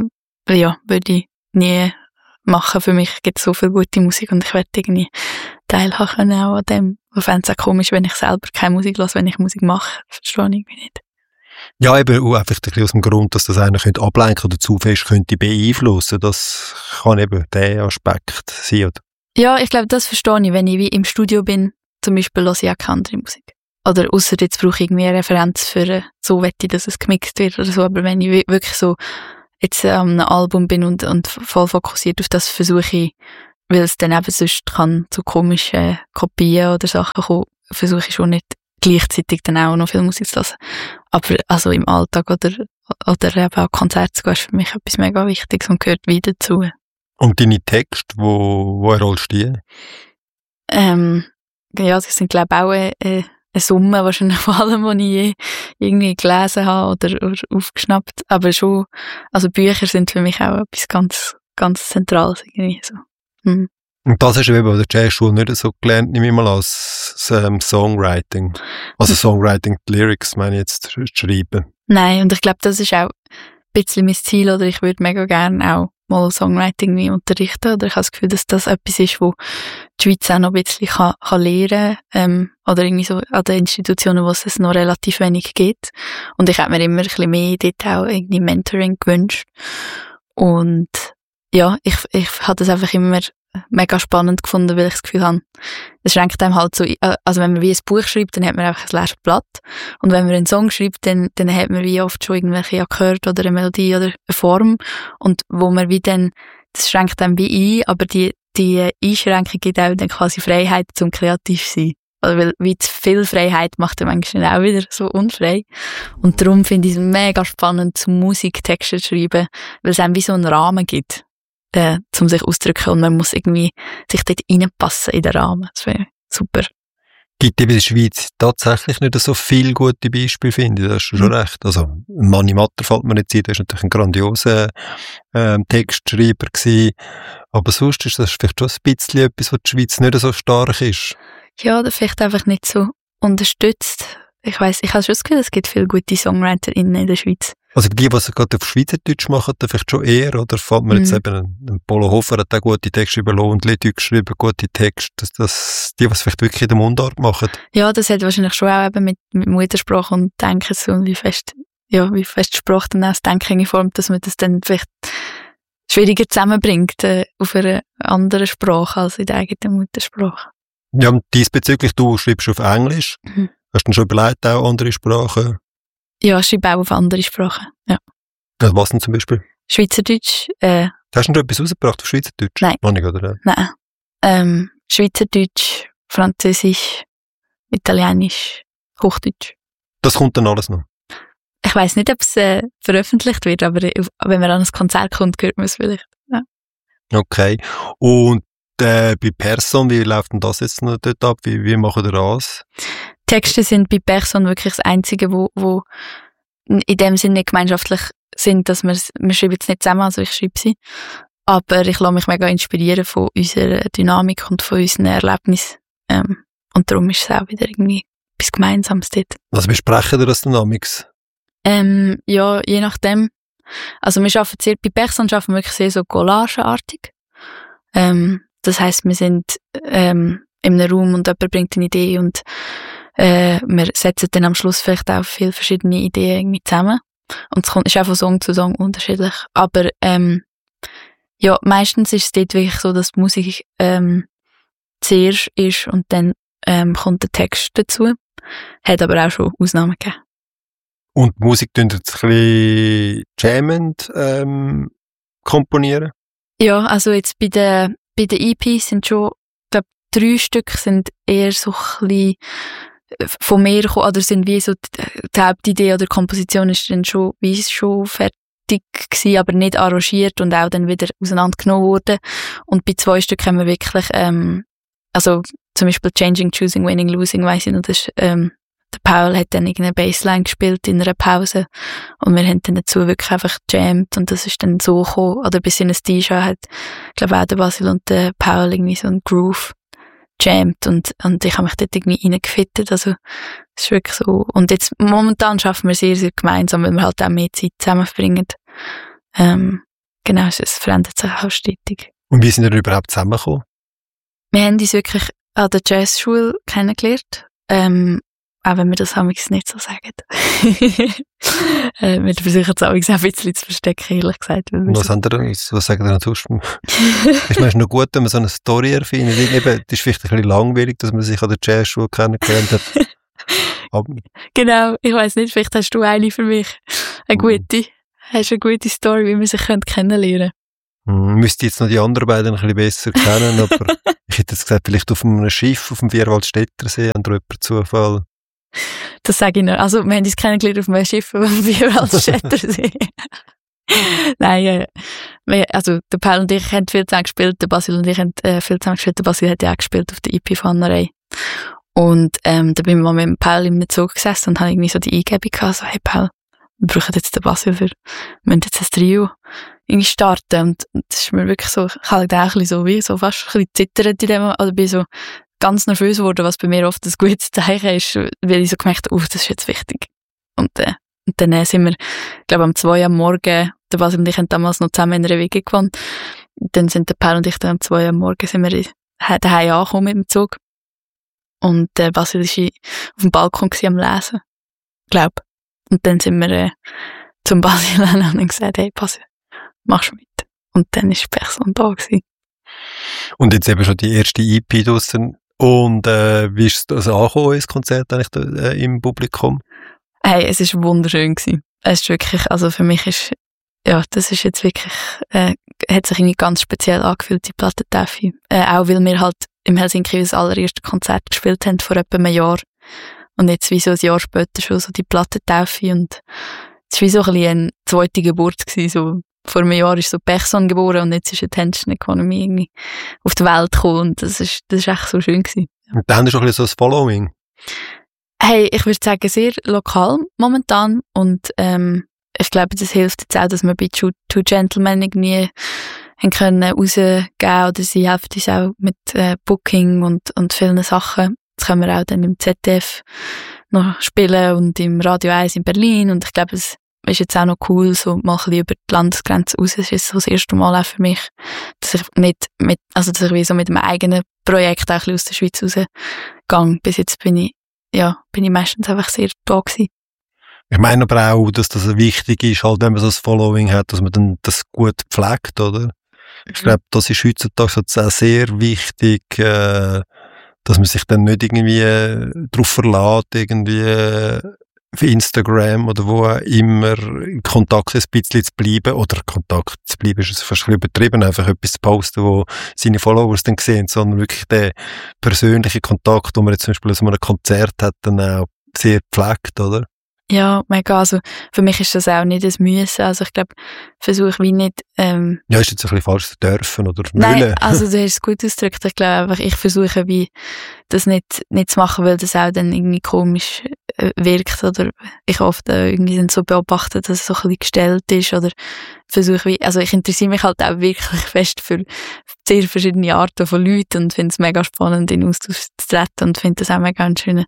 ja, würde ich nie machen. Für mich gibt es so viel gute Musik und ich werde irgendwie teilhaben können auch an dem. Ich fände es auch komisch, wenn ich selber keine Musik höre, wenn ich Musik mache. Verstehe ich nicht. Ja, eben auch einfach ein bisschen aus dem Grund, dass das einen könnte ablenken oder zu fest könnte beeinflussen. Das kann eben der Aspekt sein. Oder? Ja, ich glaube, das verstehe ich, wenn ich wie im Studio bin. Zum Beispiel höre ich auch keine andere Musik. Oder ausser jetzt brauche ich irgendwie eine Referenz für so wette, dass es gemixt wird oder so. Aber wenn ich wirklich so jetzt an einem Album bin und, und voll fokussiert auf das, versuche ich, weil es dann eben sonst kann zu komischen Kopien oder Sachen kommen, versuche ich schon nicht gleichzeitig dann auch noch viel Musik zu hören. Aber also im Alltag oder, oder eben auch Konzerte zu gehen, ist für mich etwas mega Wichtiges und gehört wieder dazu. Und deine Texte, wo, wo rollst du die? Ähm, ja, das sind glaube ich auch eine, eine Summe wahrscheinlich von allem, was ich je irgendwie gelesen habe oder, oder aufgeschnappt. Aber schon, also Bücher sind für mich auch etwas ganz, ganz Zentrales irgendwie so. Mhm. Und das hast du eben bei der Jazzschule nicht so gelernt, nehme ich mal als ähm, Songwriting. Also Songwriting, die Lyrics meine ich jetzt zu schreiben. Nein, und ich glaube, das ist auch ein bisschen mein Ziel, oder ich würde mega gerne auch mal Songwriting wie unterrichten, oder ich habe das Gefühl, dass das etwas ist, wo die Schweiz auch noch ein bisschen kann, kann lernen kann, ähm, oder irgendwie so an den Institutionen, wo es es noch relativ wenig gibt. Und ich hätte mir immer ein bisschen mehr dort auch irgendwie Mentoring gewünscht. Und ja, ich, ich habe das einfach immer mega spannend gefunden, weil ich das Gefühl habe, es schränkt einem halt so, also wenn man wie ein Buch schreibt, dann hat man einfach ein leeres Blatt. Und wenn man einen Song schreibt, dann, dann hat man wie oft schon irgendwelche Akkorde oder eine Melodie oder eine Form. Und wo man wie dann, das schränkt einem wie ein, aber die, die Einschränkung gibt auch dann quasi Freiheit zum kreativ sein. Also weil wie zu viel Freiheit macht dann manchmal auch wieder so unfrei. Und darum finde ich es mega spannend, zum Musiktexte zu schreiben, weil es einem wie so einen Rahmen gibt. Äh, um sich auszudrücken und man muss irgendwie sich dort reinpassen in den Rahmen. Das wäre super. Gibt es in der Schweiz tatsächlich nicht so viele gute Beispiele, finde ich. Da hast du schon mhm. recht. Also, Mani Matter fällt mir nicht ein, der war natürlich ein grandioser ähm, Textschreiber gewesen. Aber sonst ist das vielleicht schon ein bisschen etwas, wo die Schweiz nicht so stark ist. Ja, oder vielleicht einfach nicht so unterstützt. Ich weiss, ich habe schon das Gefühl, es gibt viele gute SongwriterInnen in der Schweiz. Also die, die es gerade auf Schweizerdeutsch machen, dann vielleicht schon eher, oder fällt mir mm. jetzt eben ein, ein Polo Hofer hat auch gute Texte überlassen und Leute geschrieben, gute Texte, das, das, die, was vielleicht wirklich in der Mundart machen. Ja, das hat wahrscheinlich schon auch eben mit, mit Muttersprache und Denken so, und wie fest, ja, wie fest Sprache dann auch das Denken formt, dass man das dann vielleicht schwieriger zusammenbringt, äh, auf einer anderen Sprache als in der eigenen Muttersprache. Ja, und diesbezüglich, du schreibst auf Englisch. Mhm. Hast du denn schon überlegt, auch andere Sprachen? Ja, ich schreibe auch auf andere Sprachen, ja. Also was denn zum Beispiel? Schweizerdeutsch. Äh, Hast du noch etwas rausgebracht auf Schweizerdeutsch? Nein. Noch nicht, oder? Nein. Ähm, Schweizerdeutsch, Französisch, Italienisch, Hochdeutsch. Das kommt dann alles noch? Ich weiss nicht, ob es äh, veröffentlicht wird, aber wenn man an ein Konzert kommt, hört man es vielleicht. Ja. Okay. Und äh, bei Person, wie läuft denn das jetzt noch dort ab? Wie, wie machen ihr das? Texte sind bei Person wirklich das Einzige, wo, wo in dem Sinne gemeinschaftlich sind, dass wir, wir schreiben jetzt nicht zusammen, also ich schreibe sie. Aber ich lasse mich mega inspirieren von unserer Dynamik und von unseren Erlebnissen. Ähm, und darum ist es auch wieder irgendwie etwas Gemeinsames dort. Also besprechen ihr das Dynamics? Ähm, ja, je nachdem. Also wir arbeiten sehr, bei Person arbeiten wir wirklich sehr so collageartig. Ähm, das heisst, wir sind ähm, in einem Raum und jemand bringt eine Idee und äh, wir setzen dann am Schluss vielleicht auch viele verschiedene Ideen irgendwie zusammen. Und es kommt, ist auch von Song zu Song unterschiedlich. Aber ähm, ja, meistens ist es dort wirklich so, dass die Musik ähm, zuerst ist und dann ähm, kommt der Text dazu. Hat aber auch schon Ausnahmen gegeben. Und die Musik tun jetzt ein bisschen jammend ähm, komponieren? Ja, also jetzt bei den, bei den E Ps sind schon, ich glaube, drei Stück sind eher so ein bisschen von mir gekommen, oder sind wie so die, die Hauptidee oder die Komposition ist dann schon, wie es schon fertig gewesen, aber nicht arrangiert und auch dann wieder auseinandergenommen worden. Und bei zwei Stücken haben wir wirklich, ähm, also zum Beispiel Changing, Choosing, Winning, Losing, weiss ich noch, das ist, ähm, der Paul hat dann irgendeine Bassline gespielt in einer Pause und wir haben dann dazu wirklich einfach gejammt und das ist dann so gekommen, oder bis in ein T-Shirt hat, ich glaube auch der Basil und der Paul irgendwie so einen Groove jammt und, und ich habe mich dort irgendwie reingefittet, also es ist wirklich so. Und jetzt momentan schaffen wir sehr, sehr gemeinsam, weil wir halt auch mehr Zeit zusammen verbringen. Ähm, genau, es verändert sich auch stetig. Und wie sind wir überhaupt zusammengekommen? Wir haben uns wirklich an der Jazzschule kennengelernt. Ähm, auch wenn wir das amigs nicht so sagen. äh, wir versuchen es amigs auch ein bisschen zu verstecken, ehrlich gesagt. Was, so was sagen ihr sonst? Ich meine, es ist noch gut, wenn man so eine Story erfindet. Eben, es ist vielleicht ein bisschen langweilig, dass man sich an der Jazzschule kennengelernt hat. Aber genau, ich weiss nicht, vielleicht hast du eine für mich. Eine gute. Hast du eine gute Story, wie man sich kennenlernen könnte? Ich müsste jetzt noch die anderen beiden ein bisschen besser kennen, aber ich hätte jetzt gesagt, vielleicht auf einem Schiff auf dem Vierwaldstättersee haben wir per Zufall. Das sage ich nicht. Also, wir haben uns kennengelernt auf einem Schiff auf dem Vierwaldstättersee. Nein, äh, wir, also der Paul und ich haben viel zusammen gespielt, der Basil und ich haben äh, viel zusammen gespielt. Der Basil hat ja auch gespielt auf der I P-Fannerei. Und ähm, da bin ich mal mit dem Paul im Zug gesessen und habe irgendwie so die Eingebung gehabt, so, hey Paul, wir brauchen jetzt den Basil für, wir müssen jetzt ein Trio irgendwie starten. Und das ist mir wirklich so, ich habe halt auch ein bisschen so, wie, so fast ein bisschen zittert in dem, oder bin so ganz nervös geworden, was bei mir oft ein gutes Zeichen ist, weil ich so gemerkt habe, oh, das ist jetzt wichtig. Und, äh, und dann äh, sind wir, ich glaube, um zwei am Morgen, der Basil und ich haben damals noch zusammen in einer W G gewohnt. Dann sind der Paul und ich dann um zwei am Morgen sind wir daheim angekommen mit dem Zug. Und der Basil war auf dem Balkon am Lesen. Glaub. Und dann sind wir äh, zum Basil und haben gesagt, hey Basil, machst du mit? Und dann war die Person da gewesen. Und jetzt eben schon die erste E P draussen. Und äh, wie ist das angekommen, das Konzert eigentlich da, äh, im Publikum? Hey, es war wunderschön gewesen. Es ist wirklich, also für mich ist, ja, das ist jetzt wirklich, äh, hat sich irgendwie ganz speziell angefühlt, die Plattentaufe. Äh, auch weil wir halt im Helsinki das allererste Konzert gespielt haben vor etwa einem Jahr. Und jetzt wie so ein Jahr später schon so die Plattentaufe. Und es war wie so ein bisschen eine zweite Geburt gewesen. So, vor einem Jahr ist so Pechson geboren und jetzt ist eine Tension Economy irgendwie auf die Welt gekommen. Und das ist, das ist echt so schön gewesen. Und dann hast du auch ein bisschen so ein Following? Hey, ich würde sagen, sehr lokal momentan. Und, ähm, ich glaube, das hilft jetzt auch, dass wir bei Two, Two Gentlemen irgendwie haben können rausgeben oder sie helfen uns auch mit äh, Booking und, und vielen Sachen. Jetzt können wir auch dann im Z D F noch spielen und im Radio eins in Berlin. Und ich glaube, es ist jetzt auch noch cool, so mal ein bisschen über die Landesgrenze raus. Es ist jetzt so das erste Mal auch für mich, dass ich nicht mit, also dass ich wie so mit einem eigenen Projekt auch ein bisschen aus der Schweiz rausgehe. Bis jetzt bin ich, ja, bin ich meistens einfach sehr da gewesen. Ich meine aber auch, dass das wichtig ist, halt, wenn man so ein Following hat, dass man dann das gut pflegt, oder? Ich glaube, das ist heutzutage auch sehr wichtig, äh, dass man sich dann nicht irgendwie äh, darauf verlässt, irgendwie äh, auf Instagram oder wo auch immer in Kontakt ein bisschen zu bleiben, oder Kontakt zu bleiben ist fast ein bisschen übertrieben, einfach etwas zu posten, wo seine Followers dann sehen, sondern wirklich den persönlichen Kontakt, den man jetzt zum Beispiel so einem Konzert hat, dann auch sehr pflegt, oder? Ja, mega. Also, für mich ist das auch nicht ein Müssen. Also, ich glaube, versuche wie nicht, ähm, ja, ist jetzt ein bisschen falsch zu dürfen oder nein, wollen. also, du hast es gut ausgedrückt. Ich glaube einfach, ich versuche wie, das nicht, nicht zu machen, weil das auch dann irgendwie komisch äh, wirkt, oder ich oft äh, irgendwie dann so beobachte, dass es so ein bisschen gestellt ist, oder versuche wie, also, ich interessiere mich halt auch wirklich fest für sehr verschiedene Arten von Leuten und finde es mega spannend, in Austausch zu treten und finde das auch mega einen schönen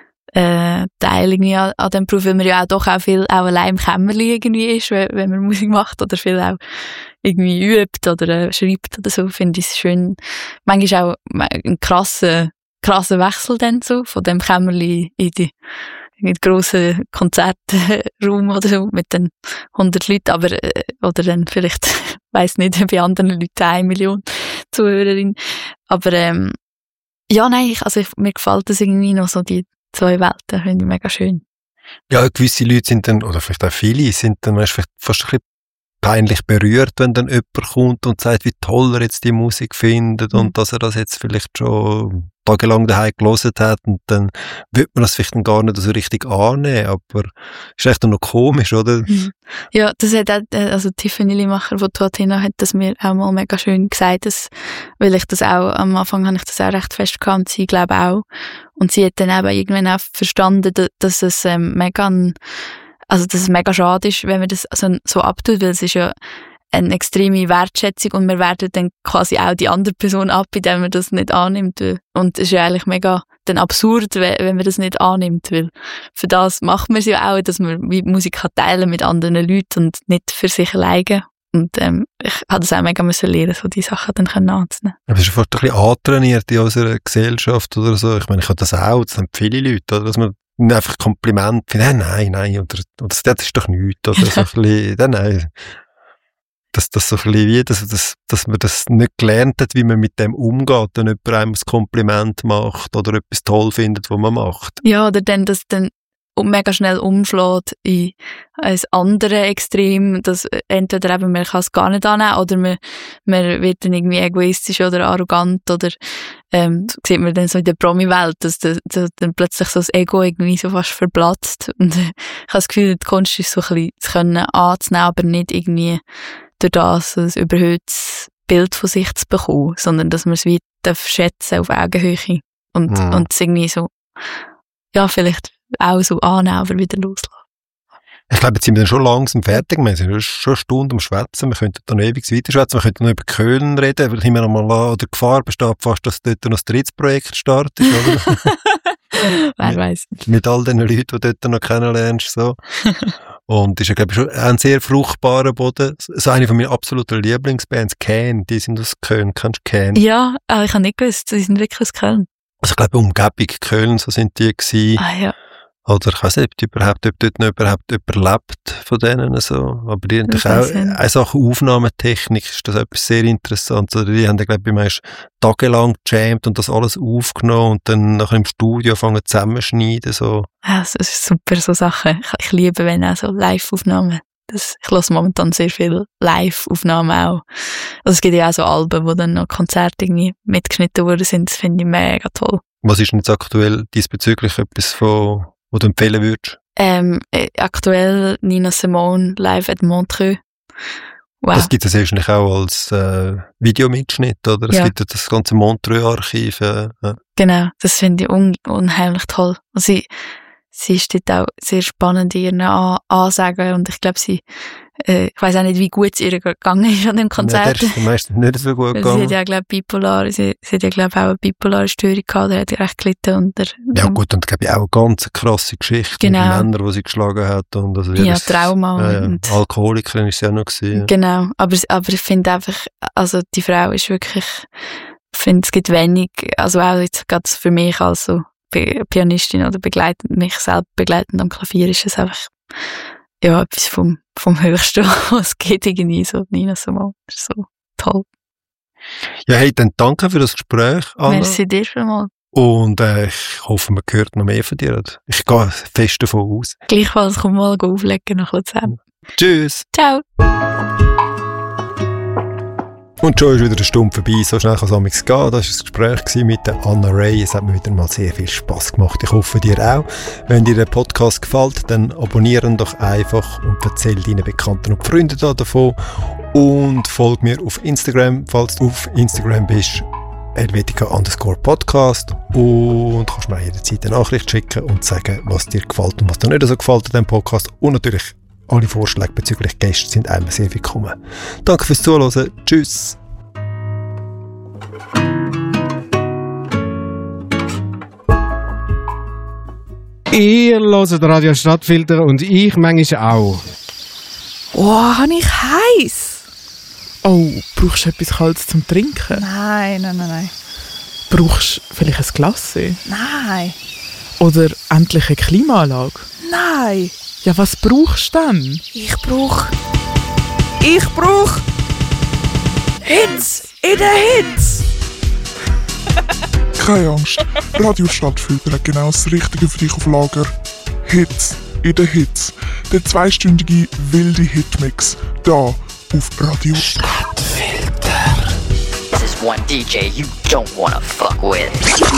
äh, Teil irgendwie an, an dem Beruf, weil man ja auch doch auch viel auch allein im Kämmerli irgendwie ist, wenn, wenn man Musik macht oder viel auch irgendwie übt oder äh, schreibt oder so, finde ich es schön. Manchmal auch ein krasser, krasser Wechsel dann so, von dem Kämmerli in die, in die grossen Konzertraum oder so, mit den hundert Leuten, aber, äh, oder dann vielleicht, weiss nicht, bei anderen Leuten eine Million Zuhörerinnen. Aber, ähm, ja, nein, ich, also ich, mir gefällt das irgendwie noch so, die zwei Welten, finde ich mega schön. Ja, gewisse Leute sind dann, oder vielleicht auch viele, sind dann weißt, vielleicht fast ein bisschen peinlich berührt, wenn dann jemand kommt und sagt, wie toll er jetzt die Musik findet, mhm, und dass er das jetzt vielleicht schon tagelang daheim gelesen hat, und dann wird man das vielleicht dann gar nicht so richtig annehmen, aber ist echt noch komisch, oder? Mhm. Ja, das hat auch, also Tiffany Limacher, die Tuatina hat das mir auch mal mega schön gesagt, dass, weil ich das auch, am Anfang habe ich das auch recht fest gehabt, und sie glaube auch. Und sie hat dann eben irgendwann auch verstanden, dass es ähm, mega, also dass es mega schade ist, wenn man das also so abtut, weil es ist ja eine extreme Wertschätzung und wir werten dann quasi auch die andere Person ab, indem man das nicht annimmt. Und es ist ja eigentlich mega dann absurd, wenn man das nicht annimmt, weil für das macht man es ja auch, dass man wie Musik kann teilen mit anderen Leuten und nicht für sich alleine. Und ähm, ich habe das auch mega müssen lernen, so die Sachen dann können anzunehmen. Aber es ist fast ein bisschen antrainiert in unserer Gesellschaft oder so. Ich meine, ich habe das auch, das haben viele Leute, oder? Dass man einfach Kompliment findet, nein, nein, oder, oder das, das ist doch nichts, oder so ein bisschen, nein, nein. Dass das so ein bisschen wie, dass, dass, dass man das nicht gelernt hat, wie man mit dem umgeht, wenn jemand einem ein Kompliment macht oder etwas toll findet, was man macht. Ja, oder dann, dass dann mega schnell umschlägt in ein anderes Extrem, dass entweder eben man kann es gar nicht annehmen oder man, man wird dann irgendwie egoistisch oder arrogant oder ähm, das sieht man dann so in der Promi-Welt, dass da, da, dann plötzlich so das Ego irgendwie so fast verplatzt und äh, ich habe das Gefühl, die Kunst ist so ein bisschen zu können anzunehmen, aber nicht irgendwie durch das ein überhöhtes Bild von sich zu bekommen, sondern dass man es wie schätzen auf Augenhöhe und, mhm. und es irgendwie so, ja, vielleicht auch so annehmen, aber wieder loslassen. Ich glaube, jetzt sind wir dann schon langsam fertig. Wir sind schon eine Stunde am Schwätzen. Wir könnten dann ewig weiter schwätzen. Wir könnten noch über Köln reden. Weil immer noch mal an der Gefahr besteht fast, dass dort noch das dritte Projekt startet, oder? Wer weiß. Mit all den Leuten, die du dort noch kennenlernst. So. Und das ist ja, glaube ich, schon ein sehr fruchtbarer Boden. So eine von meinen absoluten Lieblingsbands, Can, die sind aus Köln. Kennst du Can? Ja, aber ich habe nicht gewusst, die sind wirklich aus Köln. Also ich glaube, Umgebung Köln, so sind die gewesen. Ah ja. Oder ich weiß nicht, ob, überhaupt, ob dort noch überhaupt überlebt von denen so. Aber die haben doch auch, eine Sache Aufnahmetechnik ist das etwas sehr Interessantes. Also die haben, glaube ich, meist tagelang gejammt und das alles aufgenommen und dann nachher im Studio anfangen zusammenschneiden. So. Ja, das ist super, so Sachen. Ich, ich liebe, wenn auch so Live-Aufnahmen. Das, ich höre momentan sehr viel Live-Aufnahmen auch. Also es gibt ja auch so Alben, wo dann noch Konzerte irgendwie mitgeschnitten worden sind. Das finde ich mega toll. Was ist denn jetzt aktuell diesbezüglich etwas von, was du empfehlen würdest? Ähm, aktuell Nina Simone live at Montreux. Wow. Das gibt es wahrscheinlich auch als äh, Videomitschnitt, oder? Es ja. gibt ja das ganze Montreux-Archiv. Äh, ja. Genau, das finde ich un- unheimlich toll. Also sie, sie steht auch sehr spannend in ihren An- Ansagen und ich glaube, sie, äh, ich weiss auch nicht, wie gut es ihr gegangen ist an dem Konzert. Ja, der ist meistens nicht so gut gegangen. Sie hat ja, glaube ich, bipolar, sie, sie hat ja, glaube ich, auch eine bipolare Störung gehabt, da hat sie recht gelitten unter. Ja gut, und glaube ich auch eine ganz krasse Geschichte genau. mit Männern, die sie geschlagen hat. Und also ja, das, Trauma. Äh, und Alkoholikerin ist sie auch noch gewesen. Genau, aber, aber ich finde einfach, also die Frau ist wirklich, ich finde, es gibt wenig, also auch jetzt gerade für mich als so Pianistin oder begleitend, mich selbst begleitend am Klavier ist es einfach, ja, etwas vom, vom Höchsten, was es geht, irgendwie so, Nina Simone. Das ist so toll. Ja, hey, dann danke für das Gespräch, Anna. Merci dir schon mal. Und äh, ich hoffe, man hört noch mehr von dir. Ich gehe fest davon aus. Gleichfalls, komm mal auflegen nach Luzern. Tschüss. Ciao. Und schon ist wieder eine Stunde vorbei, so schnell kann es amigs gehen. Das war ein Gespräch mit der Anna Ray. Es hat mir wieder mal sehr viel Spass gemacht. Ich hoffe, dir auch. Wenn dir der Podcast gefällt, dann abonnieren doch einfach und erzähl deinen Bekannten und Freunden davon. Und folg mir auf Instagram, falls du auf Instagram bist, helvetica underscore podcast. Und kannst mir jederzeit eine Nachricht schicken und sagen, was dir gefällt und was dir nicht so gefällt an diesem Podcast. Und natürlich alle Vorschläge bezüglich Gäste sind einmal sehr willkommen. Danke fürs Zuhören. Tschüss. Ihr hört Radio Stadtfilter und ich manchmal auch. Oh, habe ich heiß. Oh, brauchst du etwas Kaltes zum Trinken? Nein, nein, nein, nein. Brauchst du vielleicht ein Glas? Nein. Oder endlich eine Klimaanlage? Nein. Ja, was brauchst du denn? Ich brauch... Ich brauch... Hitze in der Hitze. Keine Angst, Radio Stadtfilter hat genau das Richtige für dich auf Lager. Hitze in der Hitze. Der zweistündige wilde Hitmix. Da auf Radio Stadtfilter. This is one D J you don't wanna fuck with.